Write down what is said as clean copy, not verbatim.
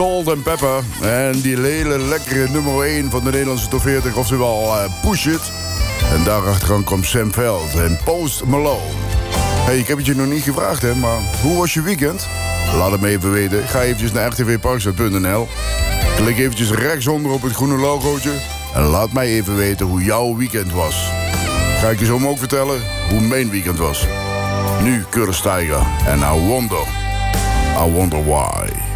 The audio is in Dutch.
Salt and Pepper. En die hele lekkere nummer 1 van de Nederlandse top 40, oftewel Push It. En daarachteraan komt Sam Veld en Post Malone. Hey, ik heb het je nog niet gevraagd, hè, maar hoe was je weekend? Laat het me even weten. Ga eventjes naar rtvparkstad.nl. Klik eventjes rechtsonder op het groene logootje. En laat mij even weten hoe jouw weekend was. Ga ik je zo ook vertellen hoe mijn weekend was. Nu Curtis Tiger en I Wonder Why.